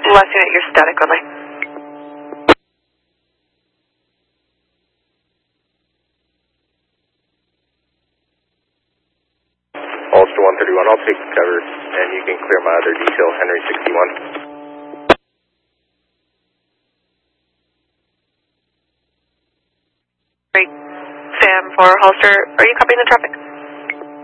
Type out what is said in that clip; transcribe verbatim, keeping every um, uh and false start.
Last unit, you're static only. Ulster one thirty-one, I'll take cover, and you can clear my other detail, Henry sixty-one. Great. Sam for Holster, are you copying the traffic?